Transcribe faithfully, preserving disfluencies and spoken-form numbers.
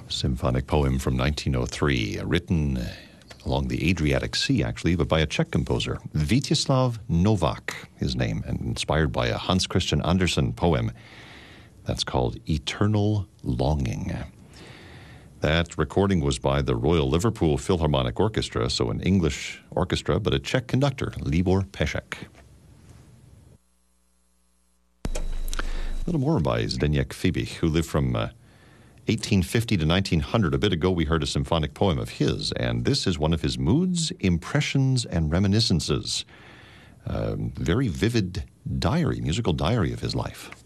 Symphonic poem from nineteen oh three, written along the Adriatic Sea, actually, but by a Czech composer, Vítězslav Novák, his name, and inspired by a Hans Christian Andersen poem that's called Eternal Longing. That recording was by the Royal Liverpool Philharmonic Orchestra, so an English orchestra, but a Czech conductor, Libor Pešek. A little more by Zdeněk Fibich, who lived from uh, eighteen fifty to nineteen hundred. A bit ago, we heard a symphonic poem of his, and this is one of his moods, impressions, and reminiscences. Um, very vivid diary, musical diary of his life.